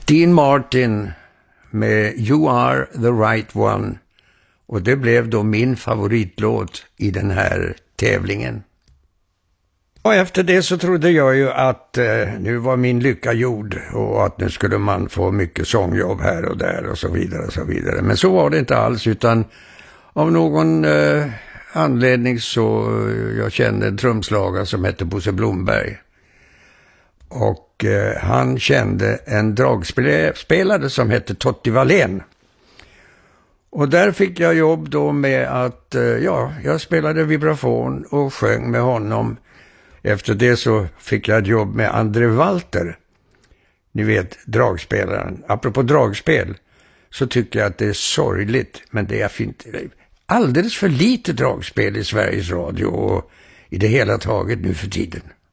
Dean Martin med You Are the Right One. Och det blev då min favoritlåt i den här tävlingen. Och efter det så trodde jag ju att nu var min lycka gjord och att nu skulle man få mycket sångjobb här och där och så vidare och så vidare. Men så var det inte alls, utan av någon anledning så jag kände en trumslagare som hette Bosse Blomberg. Och han kände en dragspelare som hette Totti Wallén. Och där fick jag jobb då med att, jag spelade vibrafon och sjöng med honom. Efter det så fick jag ett jobb med André Walter. Ni vet, dragspelaren. Apropå dragspel så tycker jag att det är sorgligt, men det är fint. Alldeles för lite dragspel i Sveriges Radio och i det hela taget nu för tiden.